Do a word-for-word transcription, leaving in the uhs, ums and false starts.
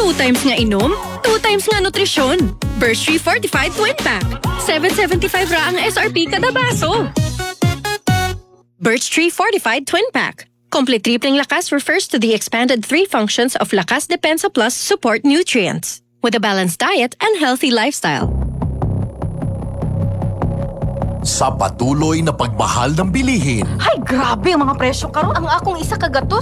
Two times nga inom, two times nga nutrisyon. Birch Tree Fortified Twin Pack. seven seventy-five ra ang S R P kada baso. Birch Tree Fortified Twin Pack. Complete tripling lakas refers to the expanded three functions of Lakas Depensa Plus support nutrients. With a balanced diet and healthy lifestyle. Sa patuloy na pagmahal ng bilihin, Ay, grabe ang mga presyo karon. Ang akong isa ka gatos